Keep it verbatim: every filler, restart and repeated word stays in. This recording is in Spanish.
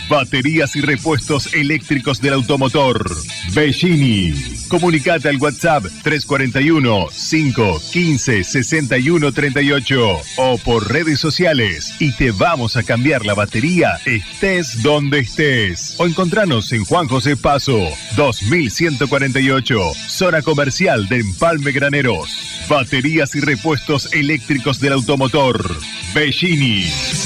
Baterías y repuestos eléctricos del automotor. Bellini. Comunicate al WhatsApp tres cuatro uno, cinco uno cinco, seis uno tres ocho o por redes sociales y te vamos a cambiar la batería estés donde estés. O encontranos en Juan José Paso, dos mil ciento cuarenta y ocho, zona comercial de Empalme Graneros. Baterías y repuestos eléctricos del automotor. Bellini.